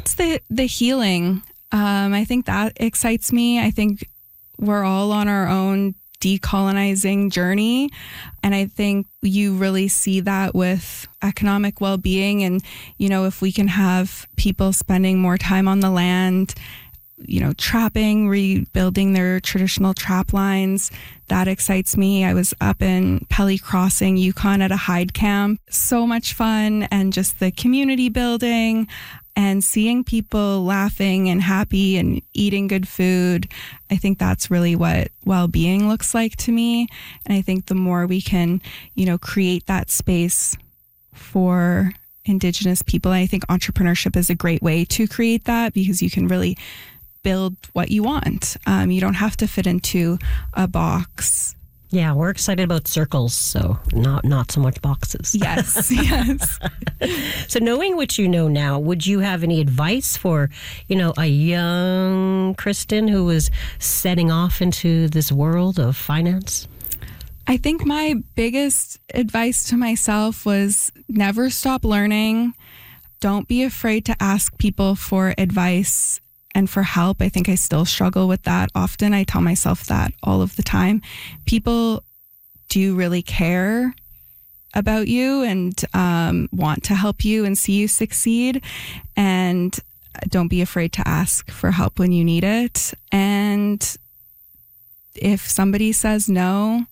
it's the healing. I think that excites me. I think we're all on our own decolonizing journey. And I think you really see that with economic well-being. And, if we can have people spending more time on the land, trapping, rebuilding their traditional trap lines, that excites me. I was up in Pelly Crossing, Yukon at a hide camp. So much fun, and just the community building and seeing people laughing and happy and eating good food. I think that's really what well-being looks like to me. And I think the more we can, create that space for Indigenous people, I think entrepreneurship is a great way to create that, because you can really build what you want. You don't have to fit into a box. Yeah, we're excited about circles, so not so much boxes. Yes, yes. So knowing what you know now, would you have any advice for, a young Kristen who is setting off into this world of finance? I think my biggest advice to myself was never stop learning. Don't be afraid to ask people for advice and for help. I think I still struggle with that often. I tell myself that all of the time. People do really care about you and want to help you and see you succeed. And don't be afraid to ask for help when you need it. And if somebody says no,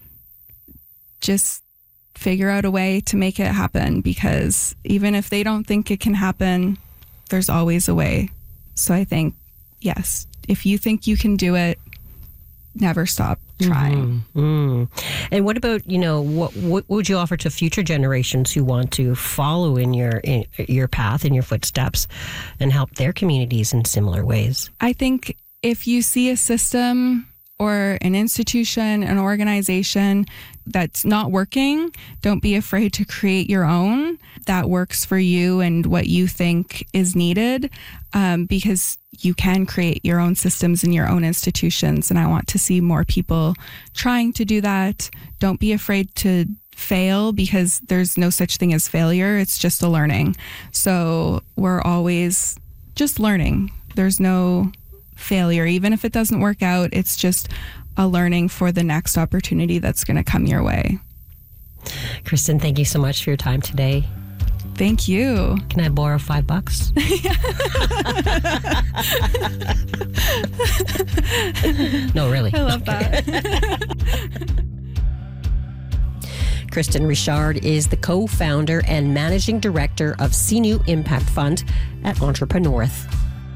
just figure out a way to make it happen, because even if they don't think it can happen, there's always a way. So I think, yes, if you think you can do it, never stop trying. And what about, what would you offer to future generations who want to follow in your path, in your footsteps, and help their communities in similar ways? I think if you see a system or an institution, an organization that's not working, don't be afraid to create your own that works for you and what you think is needed, because you can create your own systems and your own institutions. And I want to see more people trying to do that. Don't be afraid to fail, because there's no such thing as failure. It's just a learning. So we're always just learning. There's no failure. Even if it doesn't work out, it's just a learning for the next opportunity that's going to come your way. Kristen, thank you so much for your time today. Thank you. Can I borrow $5? No, really. I love that. Kristen Richard is the co-founder and managing director of CNU Impact Fund at Entrepreneurth.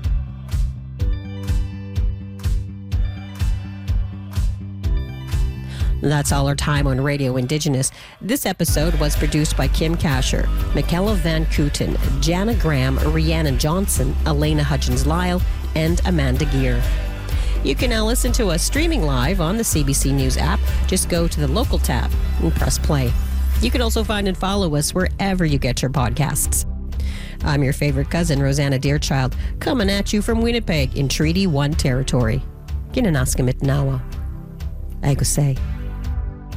That's all our time on Radio Indigenous. This episode was produced by Kim Kasher, Michaela Van Kooten, Jana Graham, Rhiannon Johnson, Elena Hudgens-Lyle, and Amanda Gear. You can now listen to us streaming live on the CBC News app. Just go to the local tab and press play. You can also find and follow us wherever you get your podcasts. I'm your favorite cousin, Rosanna Deerchild, coming at you from Winnipeg in Treaty 1 territory. Ginanaskamitnawa. Agusay.